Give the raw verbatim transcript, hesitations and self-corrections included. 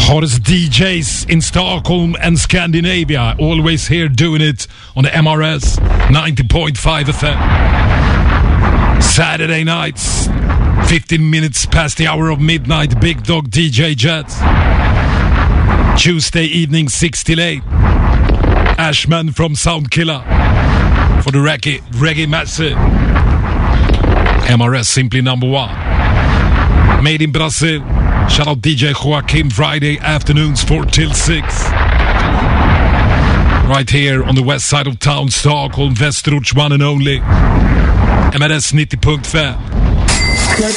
hottest D Js in Stockholm and Scandinavia, always here doing it on the M R S ninety point five F M. Saturday nights, fifteen minutes past the hour of midnight, Big Dog D J Jets. Tuesday evening, six till eight. Ashman from Soundkiller for the reggae, reggae massive. M R S simply number one. Made in Brazil. Shout out D J Joaquim, Friday afternoons four till six. Right here on the west side of town, Stockholm, Västerorts one and only M R S ninety point five.